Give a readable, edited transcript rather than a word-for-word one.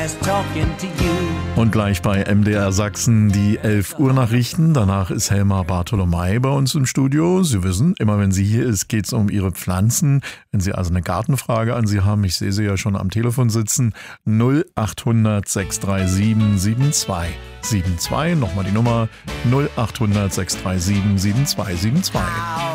Und gleich bei MDR Sachsen die 11 Uhr Nachrichten. Danach ist Helma Bartholomei bei uns im Studio. Sie wissen, immer wenn sie hier ist, geht es um Ihre Pflanzen. Wenn Sie also eine Gartenfrage an Sie haben, ich sehe Sie ja schon am Telefon sitzen, 0800 637 7272. Nochmal die Nummer 0800 637 7272.